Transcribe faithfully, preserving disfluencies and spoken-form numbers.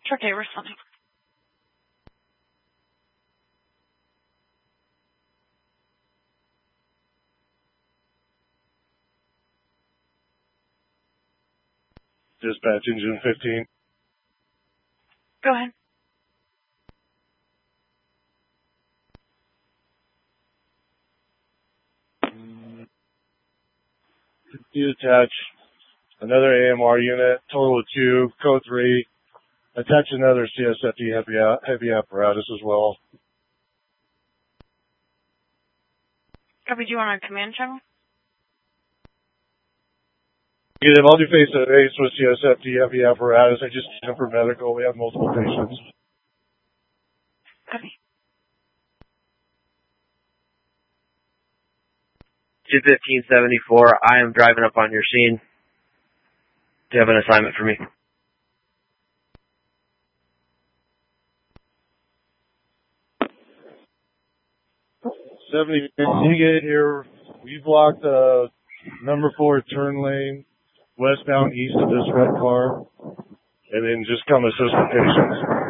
Okay, responding. Dispatch engine fifteen. Go ahead. You attach another A M R unit, total of two, code three. Attach another C S F T heavy, heavy apparatus as well. Copy, do you want a command channel? Get him. I'll do face to face with C S F T heavy apparatus. I just need him for medical. We have multiple patients. Copy. two fifteen seventy-four, I am driving up on your scene. Do you have an assignment for me? seventy, you get here. We blocked the number four turn lane westbound east of this red car, and then just come assist the patients.